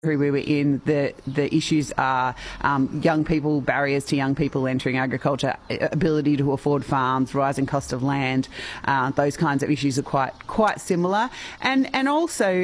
we were in, the issues are young people, barriers to young people entering agriculture, ability to afford farms, rising cost of land. Those kinds of issues are quite similar, and also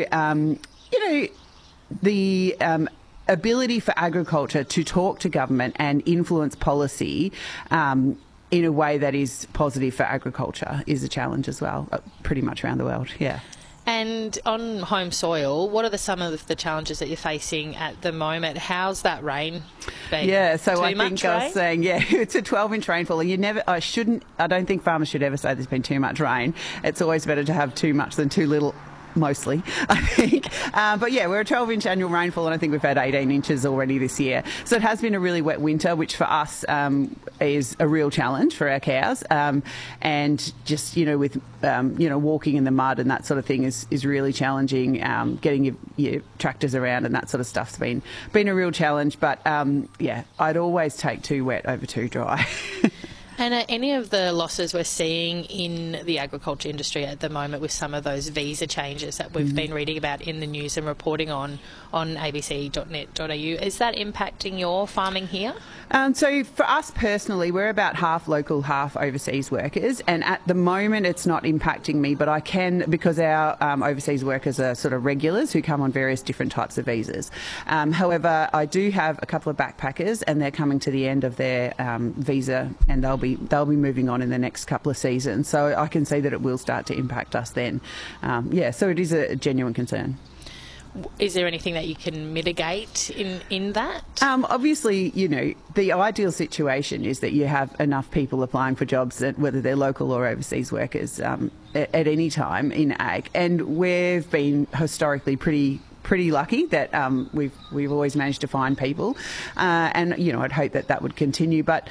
the ability for agriculture to talk to government and influence policy in a way that is positive for agriculture is a challenge as well, pretty much around the world. Yeah. And on home soil, what are some of the challenges that you're facing at the moment? How's that rain been? Yeah, so I think I was saying, it's a 12-inch rainfall, and I don't think farmers should ever say there's been too much rain. It's always better to have too much than too little. Mostly, I think. But yeah, we're a 12-inch annual rainfall, and I think we've had 18 inches already this year. So it has been a really wet winter, which for us is a real challenge for our cows. And just, with, walking in the mud and that sort of thing is really challenging. Getting your tractors around and that sort of stuff's been a real challenge. But I'd always take too wet over too dry. And are any of the losses we're seeing in the agriculture industry at the moment with some of those visa changes that we've been reading about in the news and reporting on abc.net.au, is that impacting your farming here? So for us personally, we're about half local, half overseas workers, and at the moment it's not impacting me, but I can, because our overseas workers are sort of regulars who come on various different types of visas. However, I do have a couple of backpackers, and they're coming to the end of their visa, and they'll be moving on in the next couple of seasons. So I can see that it will start to impact us then. So it is a genuine concern. Is there anything that you can mitigate in that? Obviously, the ideal situation is that you have enough people applying for jobs, whether they're local or overseas workers, at any time in ag. And we've been historically pretty lucky that we've always managed to find people, and I'd hope that would continue. But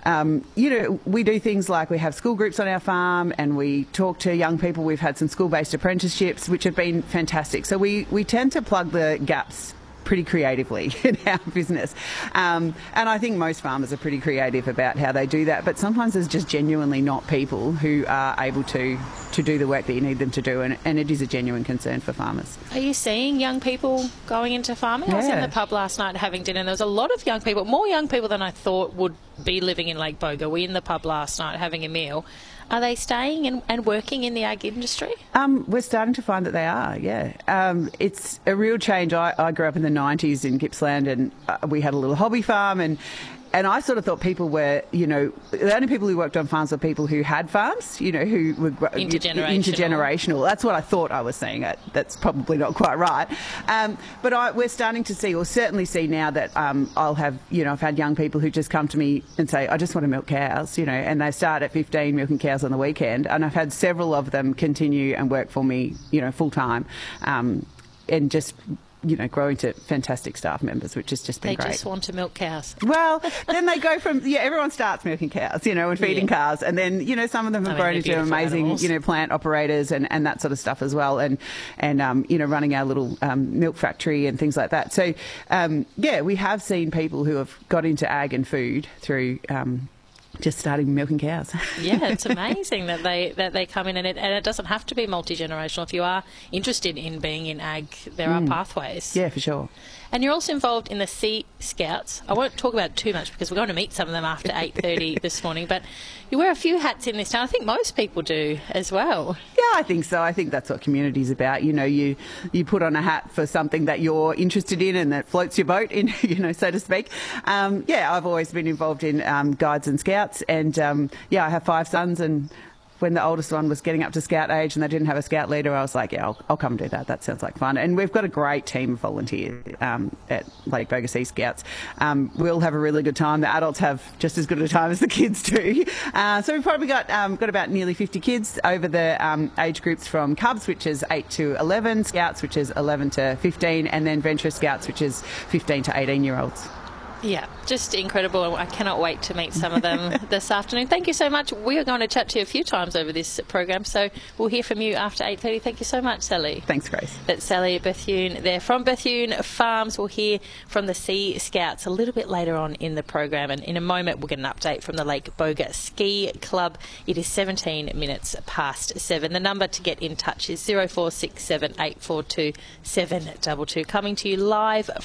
we do things like we have school groups on our farm, and we talk to young people. We've had some school-based apprenticeships, which have been fantastic. So we tend to plug the gaps pretty creatively in our business. And I think most farmers are pretty creative about how they do that, but sometimes there's just genuinely not people who are able to do the work that you need them to do, and it is a genuine concern for farmers. Are you seeing young people going into farming? Yeah. I was in the pub last night having dinner, and there was a lot of young people, more young people than I thought would be living in Lake Boga. We were in the pub last night having a meal. Are they staying and working in the ag industry? We're starting to find that they are, yeah. It's a real change. I grew up in the 90s in Gippsland, and we had a little hobby farm, and I sort of thought people were, the only people who worked on farms were people who had farms, who were intergenerational. That's what I thought I was saying. That's probably not quite right. But we're starting to see, or certainly see now that I'll have, I've had young people who just come to me and say, I just want to milk cows, and they start at 15 milking cows on the weekend. And I've had several of them continue and work for me, full time, and just growing to fantastic staff members, which has just been great. They just want to milk cows. Well, then they go from, everyone starts milking cows, and feeding cows. And then, some of them have grown into amazing, animals. Plant operators and that sort of stuff as well. And running our little milk factory and things like that. So, we have seen people who have got into ag and food through just starting milking cows. Yeah, it's amazing that they come in, and it doesn't have to be multi-generational. If you are interested in being in ag, there are pathways. Yeah, for sure. And you're also involved in the Sea Scouts. I won't talk about it too much because we're going to meet some of them after 8:30 this morning, but you wear a few hats in this town. I think most people do as well. Yeah, I think so. I think that's what community's about. You put on a hat for something that you're interested in and that floats your boat in, so to speak. I've always been involved in Guides and Scouts, and I have 5 sons, and when the oldest one was getting up to scout age and they didn't have a scout leader, I was like, I'll come do that. That sounds like fun. And we've got a great team of volunteers at Lake Boga Sea Scouts. We'll have a really good time. The adults have just as good a time as the kids do. So we've probably got about nearly 50 kids over the age groups from Cubs, which is 8 to 11, Scouts, which is 11 to 15, and then Venture Scouts, which is 15 to 18-year-olds. Yeah, just incredible. I cannot wait to meet some of them this afternoon. Thank you so much. We are going to chat to you a few times over this program, so we'll hear from you after 8:30. Thank you so much, Sally. Thanks, Grace. That's Sally Bethune there from Bethune Farms. We'll hear from the Sea Scouts a little bit later on in the program, and in a moment we'll get an update from the Lake Boga Ski Club. It is 17 minutes past 7. The number to get in touch is 0467 842 722. Coming to you live